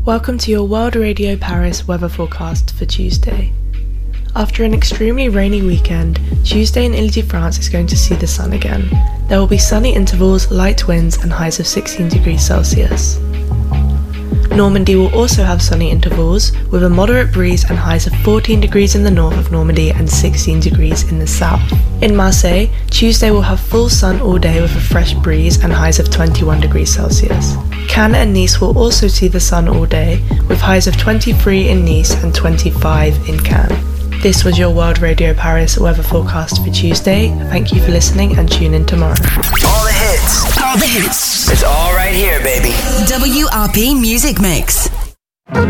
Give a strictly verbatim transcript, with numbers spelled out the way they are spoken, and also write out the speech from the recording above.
Welcome to your World Radio Paris weather forecast for Tuesday. After an extremely rainy weekend, Tuesday in Ile-de-France is going to see the sun again. There will be sunny intervals, light winds and highs of sixteen degrees Celsius. Normandy will also have sunny intervals, with a moderate breeze and highs of fourteen degrees in the north of Normandy and sixteen degrees in the south. In Marseille, Tuesday will have full sun all day with a fresh breeze and highs of twenty-one degrees Celsius. Cannes and Nice will also see the sun all day, with highs of twenty-three in Nice and twenty-five in Cannes. This was your World Radio Paris weather forecast for Tuesday. Thank you for listening and tune in tomorrow. All the hits. All the hits. It's all right here, baby. W R P Music Mix.